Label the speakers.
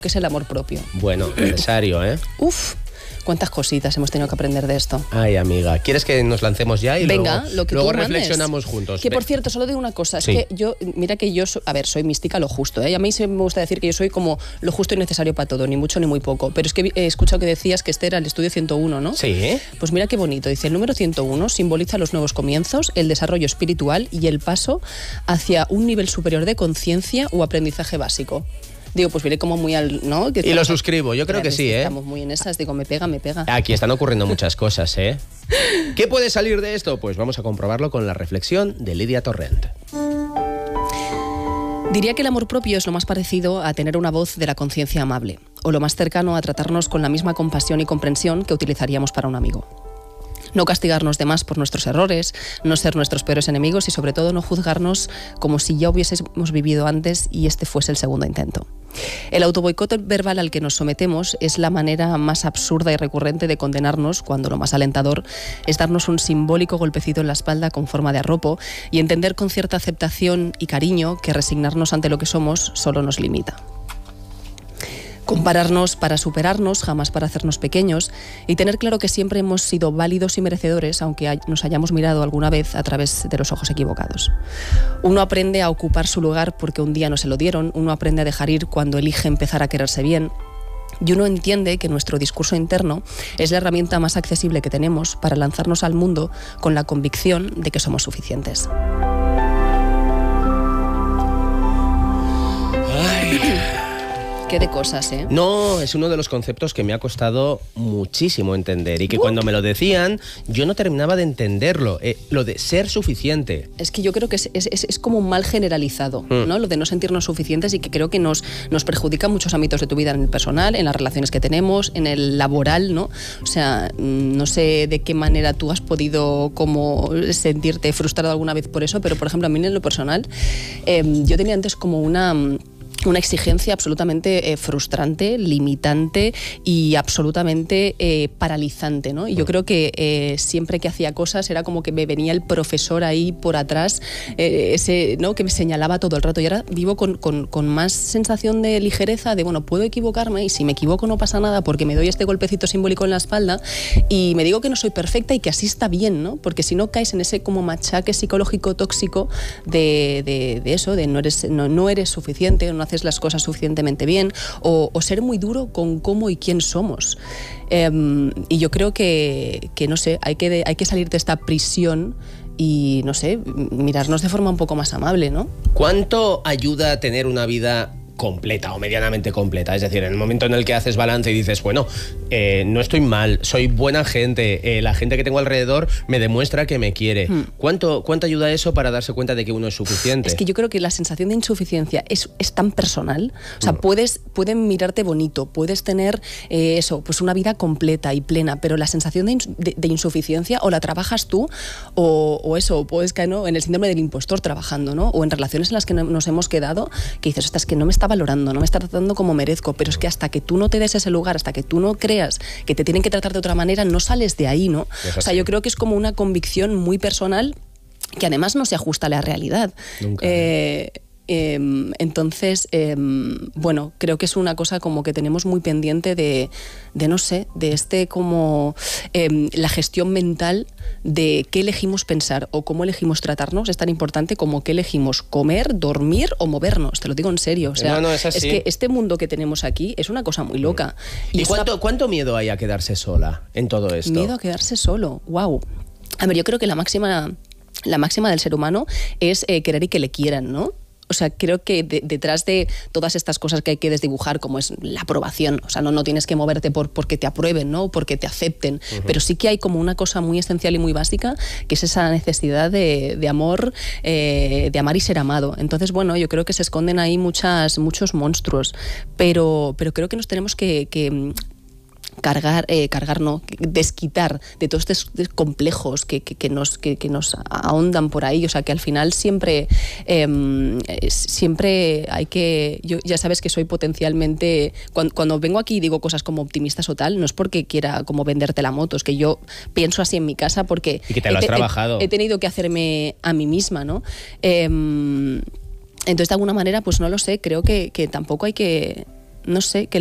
Speaker 1: ¿Qué es el amor propio?
Speaker 2: Bueno, necesario, ¿eh?
Speaker 1: Uf, cuántas cositas hemos tenido que aprender de esto.
Speaker 2: Ay, amiga, ¿quieres que nos lancemos ya y
Speaker 1: venga,
Speaker 2: luego,
Speaker 1: lo que
Speaker 2: luego
Speaker 1: tú
Speaker 2: reflexionamos juntos?
Speaker 1: Que por cierto, solo digo una cosa, es que yo, mira que yo, soy mística lo justo, ¿eh? Y a mí me gusta decir que yo soy como lo justo y necesario para todo, ni mucho ni muy poco, pero es que he escuchado que decías que este era el estudio 101, ¿no?
Speaker 2: Sí.
Speaker 1: Pues mira qué bonito, dice, el número 101 simboliza los nuevos comienzos, el desarrollo espiritual y el paso hacia un nivel superior de conciencia o aprendizaje básico. Digo, pues veré como muy al... ¿no? Que
Speaker 2: y lo suscribo, yo creo que sí, ¿eh?
Speaker 1: Estamos muy en esas, digo, me pega.
Speaker 2: Aquí están ocurriendo muchas cosas, ¿eh? ¿Qué puede salir de esto? Pues vamos a comprobarlo con la reflexión de Lidia Torrent.
Speaker 1: Diría que el amor propio es lo más parecido a tener una voz de la conciencia amable, o lo más cercano a tratarnos con la misma compasión y comprensión que utilizaríamos para un amigo. No castigarnos de más por nuestros errores, no ser nuestros peores enemigos y sobre todo no juzgarnos como si ya hubiésemos vivido antes y este fuese el segundo intento. El autoboicot verbal al que nos sometemos es la manera más absurda y recurrente de condenarnos, cuando lo más alentador es darnos un simbólico golpecito en la espalda con forma de arropo y entender con cierta aceptación y cariño que resignarnos ante lo que somos solo nos limita. Compararnos para superarnos, jamás para hacernos pequeños, y tener claro que siempre hemos sido válidos y merecedores, aunque nos hayamos mirado alguna vez a través de los ojos equivocados. Uno aprende a ocupar su lugar porque un día no se lo dieron, uno aprende a dejar ir cuando elige empezar a quererse bien, y uno entiende que nuestro discurso interno es la herramienta más accesible que tenemos para lanzarnos al mundo con la convicción de que somos suficientes. Qué de cosas, ¿eh?
Speaker 2: No, es uno de los conceptos que me ha costado muchísimo entender y que cuando me lo decían yo no terminaba de entenderlo, lo de ser suficiente.
Speaker 1: Es que yo creo que es como mal generalizado, ¿no? Lo de no sentirnos suficientes y que creo que nos perjudica en muchos ámbitos de tu vida, en el personal, en las relaciones que tenemos, en el laboral, ¿no? O sea, no sé de qué manera tú has podido como sentirte frustrado alguna vez por eso, pero por ejemplo a mí en lo personal, yo tenía antes como una exigencia absolutamente frustrante, limitante y absolutamente paralizante, ¿no? Y yo creo que siempre que hacía cosas era como que me venía el profesor ahí por atrás, ¿no? Que me señalaba todo el rato. Y ahora vivo con más sensación de ligereza, de bueno, puedo equivocarme y si me equivoco no pasa nada porque me doy este golpecito simbólico en la espalda y me digo que no soy perfecta y que así está bien, ¿no? Porque si no caes en ese como machaque psicológico tóxico de eso, de no eres suficiente, no haces las cosas suficientemente bien o ser muy duro con cómo y quién somos. Y yo creo que no sé, hay que salir de esta prisión y, no sé, mirarnos de forma un poco más amable, ¿no?
Speaker 2: ¿Cuánto ayuda a tener una vida completa o medianamente completa? Es decir, en el momento en el que haces balance y dices, bueno, no estoy mal, soy buena gente, la gente que tengo alrededor me demuestra que me quiere. ¿Cuánto ayuda eso para darse cuenta de que uno es suficiente? Es
Speaker 1: que yo creo que la sensación de insuficiencia es tan personal. O sea, pueden mirarte bonito, puedes tener pues una vida completa y plena, pero la sensación de insuficiencia o la trabajas tú o puedes caer, ¿no?, en el síndrome del impostor trabajando, ¿no? O en relaciones en las que nos hemos quedado que dices, ostras, que no me está valorando, no me está tratando como merezco, pero es que hasta que tú no te des ese lugar, hasta que tú no creas que te tienen que tratar de otra manera, no sales de ahí, ¿no? O sea, yo creo que es como una convicción muy personal que además no se ajusta a la realidad.
Speaker 2: Nunca.
Speaker 1: Entonces, bueno, creo que es una cosa como que tenemos muy pendiente de no sé, de como la gestión mental de qué elegimos pensar o cómo elegimos tratarnos es tan importante como qué elegimos comer, dormir o movernos, te lo digo en serio. O sea,
Speaker 2: no, es así.
Speaker 1: Es que este mundo que tenemos aquí es una cosa muy loca.
Speaker 2: ¿Y cuánto miedo hay a quedarse sola en todo esto?
Speaker 1: Miedo a quedarse solo, wow. A ver, yo creo que la máxima del ser humano es querer y que le quieran, ¿no? O sea, creo que detrás de todas estas cosas que hay que desdibujar, como es la aprobación, o sea, no tienes que moverte porque te aprueben, ¿no?, porque te acepten, pero sí que hay como una cosa muy esencial y muy básica, que es esa necesidad de amor, de amar y ser amado. Entonces, bueno, yo creo que se esconden ahí muchos monstruos, pero creo que nos tenemos que desquitar de todos estos complejos que nos ahondan por ahí. O sea, que al final siempre hay que... Yo ya sabes que soy potencialmente... Cuando vengo aquí y digo cosas como optimistas o tal, no es porque quiera como venderte la moto, es que yo pienso así en mi casa porque...
Speaker 2: Y que te lo has trabajado.
Speaker 1: He tenido que hacerme a mí misma, ¿no? Entonces, de alguna manera, pues no lo sé, creo que tampoco hay que no sé, que